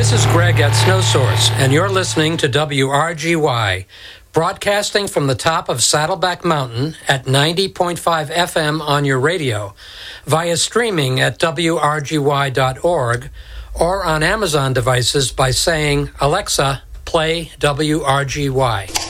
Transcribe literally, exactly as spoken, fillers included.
This is Greg at Snow Source, and you're listening to W R G Y, broadcasting from the top of Saddleback Mountain at ninety point five F M on your radio, via streaming at W R G Y dot org, or on Amazon devices by saying, Alexa, play W R G Y.